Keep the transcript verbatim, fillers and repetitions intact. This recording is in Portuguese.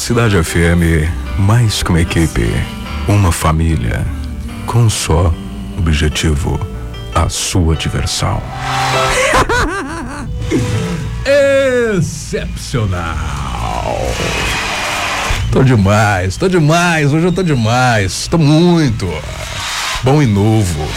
Cidade F M, mais que uma equipe, uma família, com um só objetivo, a sua diversão. Excepcional. Tô demais, tô demais, hoje eu tô demais, tô muito bom e novo.